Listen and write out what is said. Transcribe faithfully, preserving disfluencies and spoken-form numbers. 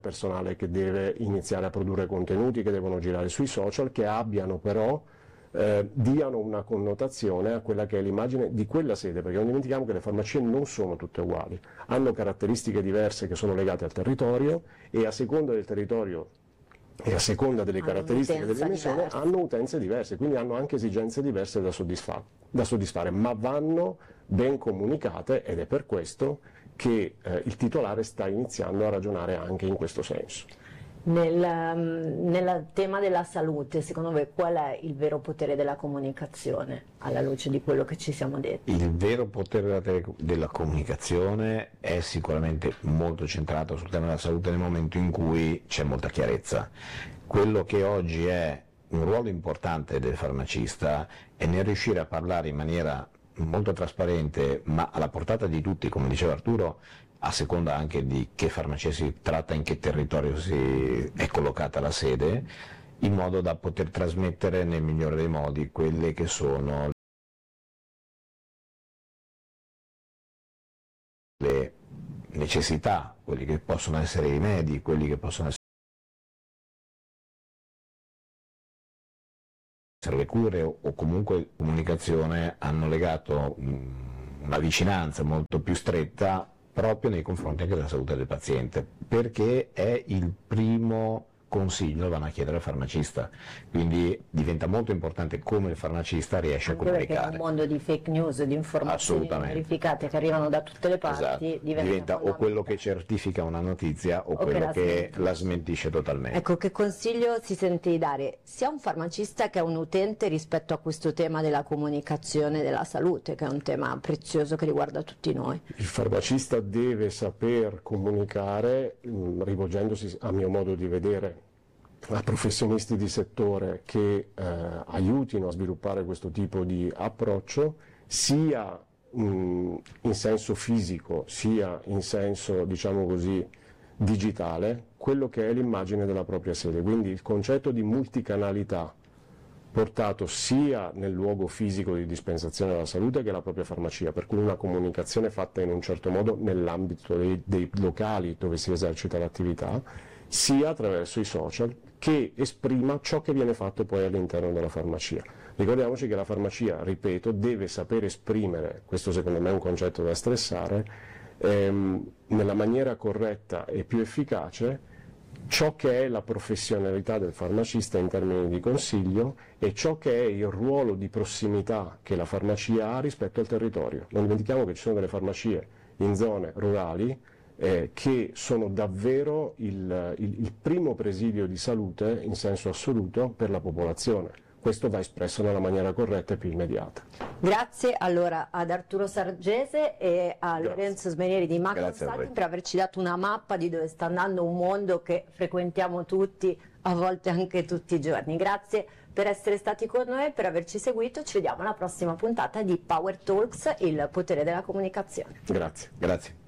personale che deve iniziare a produrre contenuti che devono girare sui social, che abbiano però eh, diano una connotazione a quella che è l'immagine di quella sede, perché non dimentichiamo che le farmacie non sono tutte uguali, hanno caratteristiche diverse che sono legate al territorio e a seconda del territorio e a seconda delle hanno caratteristiche dell'emissione diversa. hanno utenze diverse, quindi hanno anche esigenze diverse da soddisfare, da soddisfare, ma vanno ben comunicate ed è per questo che eh, il titolare sta iniziando a ragionare anche in questo senso. Nel, um, nel tema della salute, secondo voi qual è il vero potere della comunicazione, alla luce di quello che ci siamo detti? Il vero potere della, tele- della comunicazione è sicuramente molto centrato sul tema della salute nel momento in cui c'è molta chiarezza. Quello che oggi è un ruolo importante del farmacista è nel riuscire a parlare in maniera molto trasparente, ma alla portata di tutti, come diceva Arturo, a seconda anche di che farmacia si tratta, in che territorio si è collocata la sede, in modo da poter trasmettere nel migliore dei modi quelle che sono le necessità, quelli che possono essere i rimedi, quelli che possono essere le cure o comunque comunicazione, hanno legato una vicinanza molto più stretta proprio nei confronti anche della salute del paziente, perché è il primo consiglio che vanno a chiedere al farmacista, quindi diventa molto importante come il farmacista riesce anche a comunicare. Perché è un mondo di fake news, di informazioni verificate che arrivano da tutte le parti, esatto. diventa, diventa o quello che certifica una notizia o, o quello che, che la, la smentisce totalmente. Ecco, che consiglio si sente di dare sia un farmacista che a un utente rispetto a questo tema della comunicazione della salute, che è un tema prezioso che riguarda tutti noi? Il farmacista deve saper comunicare, mh, rivolgendosi a mio modo di vedere a professionisti di settore che eh, aiutino a sviluppare questo tipo di approccio, sia mh, in senso fisico sia in senso, diciamo così, digitale, quello che è l'immagine della propria sede. Quindi il concetto di multicanalità portato sia nel luogo fisico di dispensazione della salute che la propria farmacia, per cui una comunicazione fatta in un certo modo nell'ambito dei, dei locali dove si esercita l'attività, sia attraverso i social, che esprima ciò che viene fatto poi all'interno della farmacia. Ricordiamoci che la farmacia, ripeto, deve saper esprimere, questo secondo me è un concetto da stressare, ehm, nella maniera corretta e più efficace ciò che è la professionalità del farmacista in termini di consiglio e ciò che è il ruolo di prossimità che la farmacia ha rispetto al territorio. Non dimentichiamo che ci sono delle farmacie in zone rurali eh, che sono davvero il, il, il primo presidio di salute in senso assoluto per la popolazione. Questo va espresso nella maniera corretta e più immediata. Grazie allora ad Arturo Sargese e a Grazie. Lorenzo Smenieri di Mac Consulting per averci dato una mappa di dove sta andando un mondo che frequentiamo tutti, a volte anche tutti i giorni. Grazie per essere stati con noi e per averci seguito. Ci vediamo alla prossima puntata di Power Talks, il potere della comunicazione. Grazie. Grazie.